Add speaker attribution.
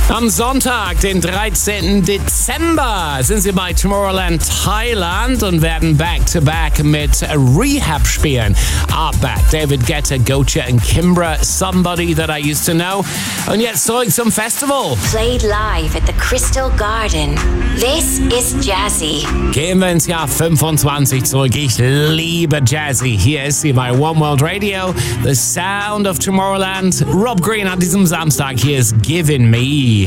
Speaker 1: Am Sonntag, den 13. Dezember, sind sie bei Tomorrowland Thailand und werden Back-to-Back mit Rehab spielen. Aber David Guetta, Gocha und Kimbra, Somebody That I Used to Know. Und jetzt zurück zum Festival.
Speaker 2: Played live at the Crystal Garden. This is Jazzy.
Speaker 1: Gehen wir ins Jahr 25 zurück. Ich liebe Jazzy. Hier ist sie bei One World Radio. The Sound of Tomorrowland. Rob Green an diesem Samstag. Hier ist Giving Me.